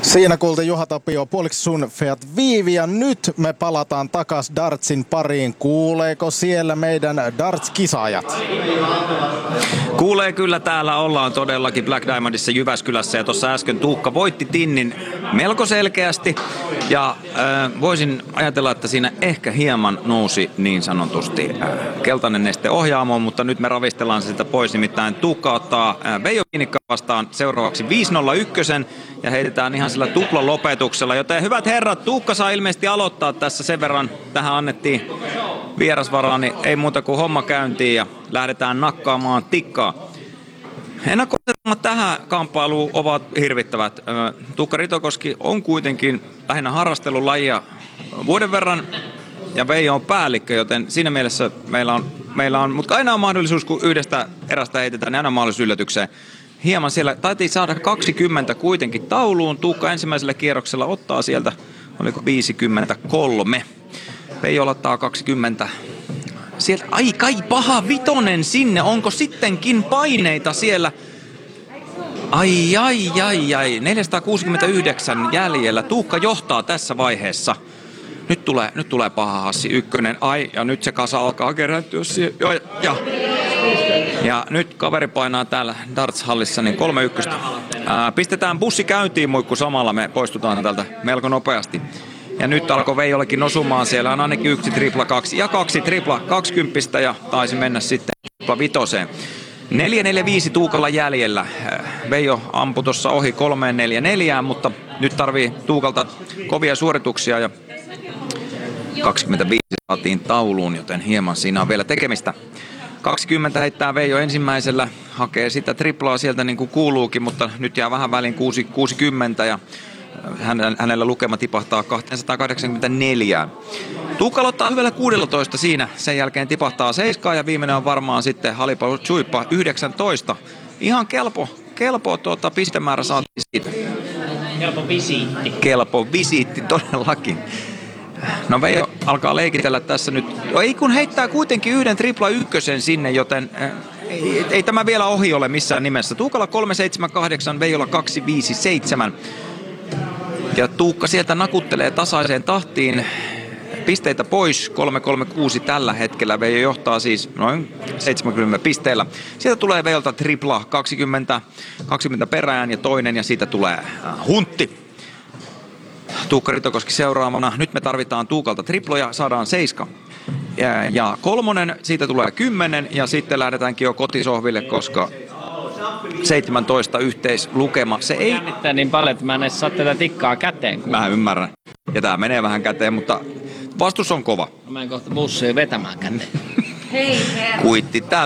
Siinä kuultiin Juha Tapio, puoliksi sun Fiat Viivi, ja nyt me palataan takas dartsin pariin. Kuuleeko siellä meidän darts-kisaajat? Kuulee kyllä, täällä ollaan todellakin Black Diamondissa Jyväskylässä, ja tuossa äsken Tuukka voitti tinnin melko selkeästi, ja voisin ajatella, että siinä ehkä hieman nousi niin sanotusti keltainen neste ohjaamoon, mutta nyt me ravistellaan sitä pois, nimittäin Tuukka ottaa Veijo Viinikka vastaan seuraavaksi 5-0-1, ja heitetään ihan sillä tuplalopetuksella, joten hyvät herrat, Tuukka saa ilmeisesti aloittaa tässä, sen verran tähän annettiin vierasvaraa, niin ei muuta kuin homma käyntiin ja lähdetään nakkaamaan tikkaa. Ennakkoasetelmat tähän kamppailuun ovat hirvittävät. Tuukka Ritokoski on kuitenkin lähinnä harrastelulajia vuoden verran ja Veijo on päällikkö, joten siinä mielessä meillä on, mutta aina on mahdollisuus, kun yhdestä erästä heitetään, niin aina on mahdollisuus yllätykseen. Hieman siellä taitiin saada 20 kuitenkin tauluun. Tuukka ensimmäisellä kierroksella ottaa sieltä, oliko 53. Veijo ottaa 20. Sieltä, ai kai paha vitonen sinne, onko sittenkin paineita siellä? Ai, 469 jäljellä. Tuukka johtaa tässä vaiheessa. Nyt tulee paha hassi, ykkönen. Ai, ja nyt se kasa alkaa kerääntyä siihen. Ja nyt kaveri painaa täällä darts-hallissa, niin 3-1. Pistetään bussi käyntiin muikku samalla, me poistutaan täältä melko nopeasti. Ja nyt alkoi Veijollekin osumaan, siellä on ainakin 1 tripla 2 ja 2 tripla 20 ja taisi mennä sitten tripla 5. 4-4-5 Tuukalla jäljellä. Veijo ampui tuossa ohi 3-4-4, mutta nyt tarvii Tuukalta kovia suorituksia ja 25 saatiin tauluun, joten hieman siinä on vielä tekemistä. 20 heittää Veijo ensimmäisellä, hakee sitä triplaa sieltä niin kuin kuuluukin, mutta nyt jää vähän väliin 60 ja hänellä lukema tipahtaa 284. Tuukka aloittaa hyvällä 16 siinä, sen jälkeen tipahtaa 7 ja viimeinen on varmaan sitten Halipa Chuippa 19. Ihan kelpo pistemäärä saatiin siitä. Kelpo visiitti todellakin. No Veijo alkaa leikitellä tässä nyt. Ei kun heittää kuitenkin yhden tripla 1 sinne, joten ei tämä vielä ohi ole missään nimessä. Tuukalla 378, Veijolla 257. Ja Tuukka sieltä nakuttelee tasaiseen tahtiin pisteitä pois, 336 tällä hetkellä. Veijo johtaa siis noin 70 pisteellä. Sieltä tulee Veijolta tripla 20 perään ja toinen, ja siitä tulee huntti. Tuukka Ritokoski seuraavana. Nyt me tarvitaan Tuukalta triploja, saadaan 7. Ja 3, siitä tulee 10 ja sitten lähdetäänkin jo kotisohville, koska 17 yhteislukema. Se ei jännittää niin paljon, että mä en edes saa tätä tikkaa käteen. Mä ymmärrän. Ja tää menee vähän käteen, mutta vastus on kova. Mä en kohta bussiin vetämäänkään. Kuitti tällä.